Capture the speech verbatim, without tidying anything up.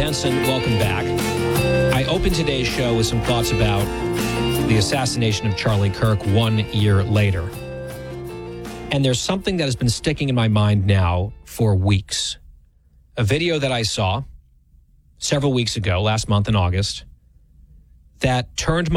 Benson, welcome back. I opened today's show with some thoughts about the assassination of Charlie Kirk one year later. And there's something that has been sticking in my mind now for weeks. A video that I saw several weeks ago, last month in August, that turned my